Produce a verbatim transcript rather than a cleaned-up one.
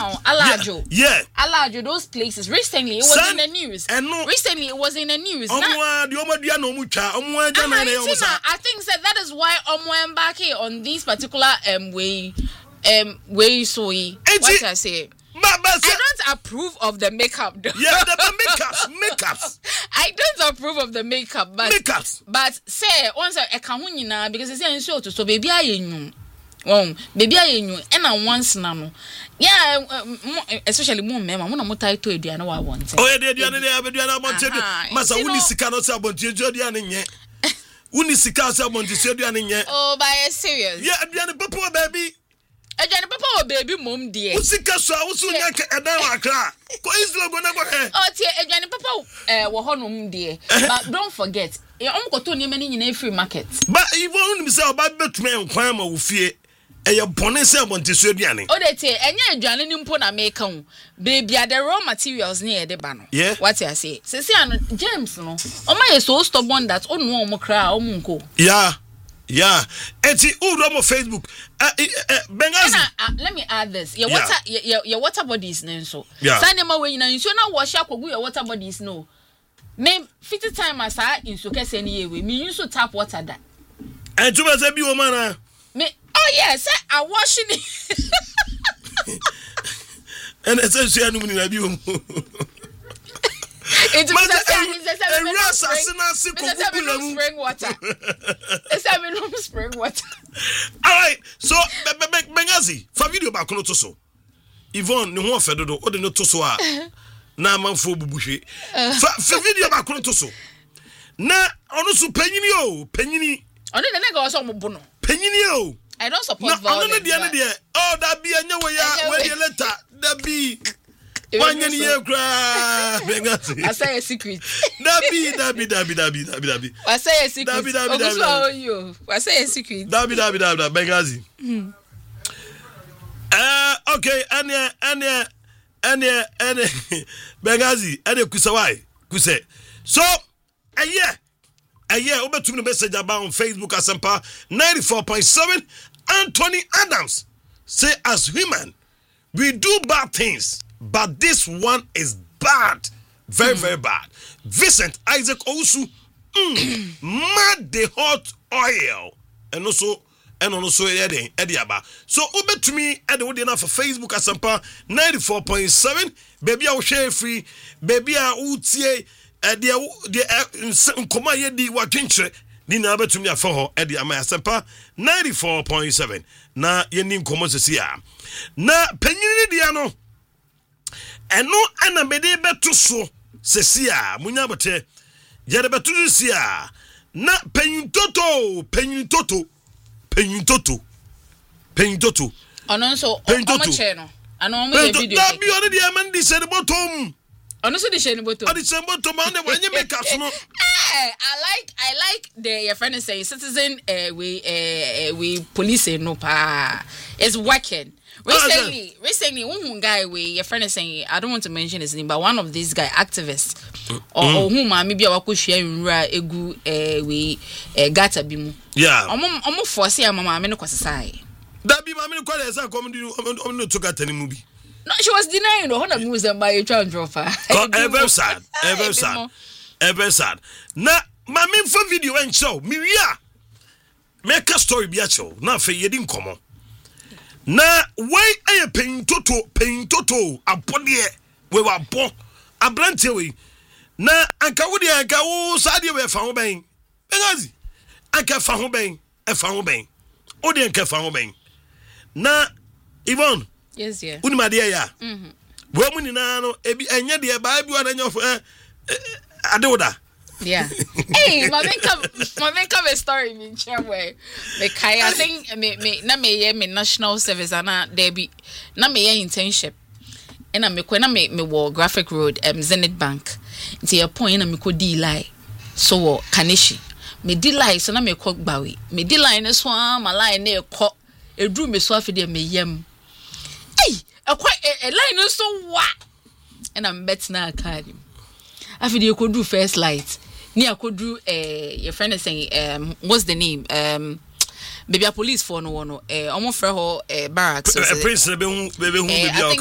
town, Alajo. Yeah. Alajo, those places. Recently, it was San, in the news. No, Recently, it was in the news. Now, I think that that is why I'm back here on this particular um way, um way so what I say. But, but, I don't approve of the makeup. Though. Yeah, the, the makeups, makeups. I don't approve of the makeup, but makeups. But say once I can't win because it's saying so to so baby I knew. Oh, baby I knew, and I once now. Yeah, especially more men. I'm gonna title it. I know I want. Oh, yeah, they are there. They are about to. Masa unisika no say about you. You are nye. Unisika say about you. You are nye. Oh, by serious. Yeah, you are papa baby. Ejani papa o baby mom dear. Usika so usu nyaka edan akra. Ko Islam go na go he. Oh tie ejani papa eh wo honom dear. But don't forget, e om ko to niam ni nyina free market. But if you say oba betuma enkwan ma wo fie, e ye bone say montesu aduane. O de tie enye aduane ni mpo na make kan. Baby are the raw materials near the ban. Yeah. What I say? Se se an James no. Oma ye so stubborn that onu omo kra omo nko. Yeah. Yeah, eti uromo Facebook. Uh, uh, Bengazi. Uh, uh, let me add this. Your water, yeah. your, your water bodies no so. Yeah. Send them away. You know, you should not wash up your water bodies no. Me fifty time as I in so case any way. Me used to tap water that. And you must be woman. Me oh yes, I washing it. And it's a shame when you be woman. It's a spring water. It's a spring water. All right, so Bengazi, for video about Konoto so. Yvonne, no one fedo, or the notoso. Na man for bubushi. For video about Konoto so. Na, also penny o, penny. Only the nigga was on Bono. Penny o. I don't support violence. Oh, that be a new way, where you let that be. One year cry, Bengazi. I say a secret. Dabi, dabi, dabi, dabi, dabi, dabi. I say a secret. Dabi, dabi, dabi, dabi. You. I say a secret. Dabi, dabi, dabi, dabi, Bengazi. Uh, okay, anya, anya, anya, anya, Bengazi, anya kusawai, kuse. So, a year, a year, over to the message about on Facebook Asempa ninety-four point seven. Anthony Adams say, as human, we do bad things. But this one is bad. Very, mm. very bad. Vincent Isaac Owusu, mm, mad the hot oil. And also, and also, Eddie, Eddie Abba. So, over to me, Eddie would enough for Facebook Asampa ninety-four point seven. Baby, I will share free. Baby, I will say, Eddie, the Koma Yedi Wakinche, Nina to me for her, Eddie Amaya Asampa ninety-four point seven. Na Yenin Komosia. Na Penny Diano. And no ana mede beto so sesia munya bote yede beto sia na penyin toto penyin toto penyin toto penyin toto ono so omo che no ana omo ye video da bi odi e man di se bottom ono so di se ni bottom odi se bottom and when you make up no eh I like I like the your friend is saying citizen uh, we uh, we police no pa is working. Recently, recently, one guy we your friend is saying I don't want to mention his name, but one of these guy activists or, mm. or whom maybe I could share in egu eh we eh gata bimu. Yeah. Omo omo force ya mama me no kwasai. That be mama no kwale say come do omo no to gata ni movie. No, she was denying the whole news and by a try and drop her. Ever sad, ever sad, ever sad. Na mama for video and show me wia. Make a story be a show. Na fe yedin komo. Na way a pain toto pain toto abode we wa bo abrante we na anka wo de anka wo sade we fa ho ben Bengazi anka fa ho ben e fa ho ben o de anka fa ho ben na Yvonne yes yeah uni ma de ya mhm wo mu ni na no ebi enye de ba bi wa na nyo eh adewoda. Yeah. Hey, my man come my man come a story me way. Me kai I think me me na me ye me national service ana there be na me ye internship. And I me ko na me me wo Graphic Road um Zenith Bank. Nti your point na me ko di lie. So Kanishi. Me di lie so na me ko gbawe. Me di lie ne so ma lie na e ko edru me so afide me yam. Hey, e ko e lie no so wa. And I'm bet na academy. Afide e ko do first light. Ni akodu eh your friend is saying um what's the name um baby a police for no one eh omo frɛ ho eh barracks prince be hu be hu be